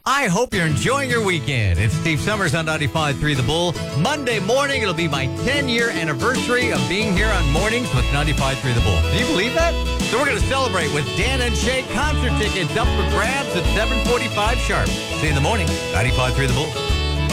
I hope you're enjoying your weekend. It's Steve Summers on 95.3 The Bull. Monday morning, it'll be my 10-year anniversary of being here on mornings with 95.3 The Bull. Do you believe that? So we're going to celebrate with Dan and Shay concert tickets up for grabs at 7:45 sharp. See you in the morning, 95.3 The Bull.